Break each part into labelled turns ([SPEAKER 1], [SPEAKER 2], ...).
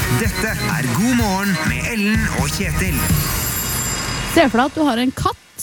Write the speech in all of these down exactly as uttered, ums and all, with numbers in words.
[SPEAKER 1] Dette er God morgen med Ellen og Kjetil.
[SPEAKER 2] Se for deg at du har en katt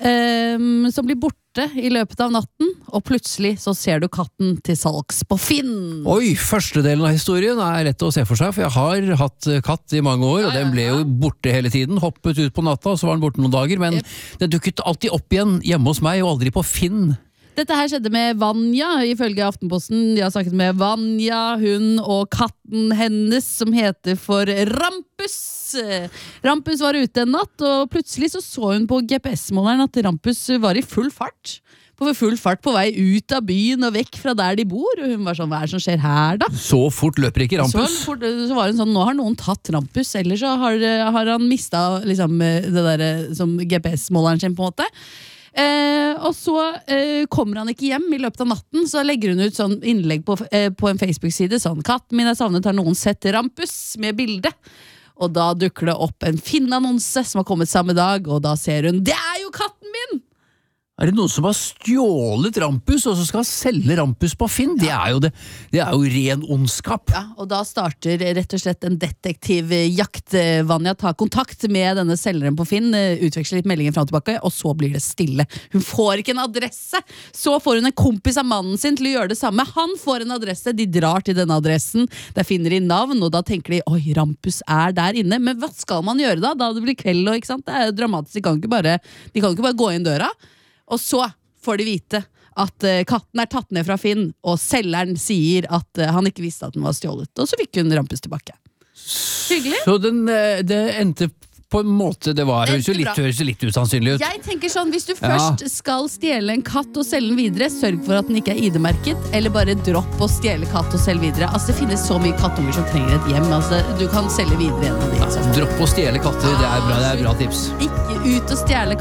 [SPEAKER 2] um, som blir borte i løpet av natten, og plutselig så ser du katten til salgs på Finn.
[SPEAKER 3] Oi, første delen av historien er lett å se for seg, for jeg har hatt katt i mange år, og den ble jo borte hele tiden, hoppet ut på natta, og så var den borte noen dager, men yep. Den dukket alltid opp igjen hjemme hos meg, og aldri på Finn.
[SPEAKER 2] Dette her skjedde med Vanja, ifølge Aftenposten. De har snakket med Vanja, hun og katten hennes, som heter for Rampus. Rampus var ute en natt, og plutselig så, så hun på G P S-måleren at Rampus var i full fart. På full fart på vei ut av byen og vekk fra der de bor. Og hun var sånn, hva er det som skjer her da?
[SPEAKER 3] Så fort løper ikke Rampus.
[SPEAKER 2] Så, fort, så var hun sånn, nå har noen tatt Rampus, eller så har, har han mistet liksom, det der som G P S-måleren sin på en måte. Eh, og så eh, kommer han ikke hjem i løpet av natten. Så legger hun ut sånn innlegg på, eh, på en Facebook-side sånn, katten min er savnet, har noen sett Rampus med bilde. Og da dukker det opp en Finn-annonse som har kommet samme dag, og da ser hun, det er jo katten min!
[SPEAKER 3] Er det noen som har stjålet Rampus, og så skal selge Rampus på Finn? Det er jo, det, det er jo ren ondskap.
[SPEAKER 2] Ja, og da starter rett og slett en detektivjakt. Vanja tar kontakt med denne selgeren på Finn, utveksler litt meldinger frem og tilbake, og så blir det stille. Hun får ikke en adresse. Så får hun en kompis av mannen sin til å gjøre det samme. Han får en adresse, de drar til denne adressen, der finner de navn, og da tenker de, oi, Rampus er der inne. Men hva skal man gjøre da? Da det blir kveld, og, ikke sant? Det er jo dramatisk, de kan ikke bare, de kan ikke bare gå inn døra. Og så får de vite at uh, katten er tatt ned fra Finn, og selgeren sier at uh, han ikke visste at den var stjålet. Og så fikk hun Rampus tilbake. Hyggelig.
[SPEAKER 3] Så den, det endte på en måte, det var, høres jo litt, høres litt usannsynlig ut.
[SPEAKER 2] Jeg tenker sånn, hvis du først ja. skal stjele en katt og selge den videre, sørg for at den ikke er I D-merket, eller bare dropp å stjele katt og selge videre. Altså, det finnes så mye kattunger som trenger et hjem. Altså, du kan selge videre en av de.
[SPEAKER 3] Ja, dropp å stjele katter, det er bra, det er bra tips.
[SPEAKER 2] Ikke ut og stjele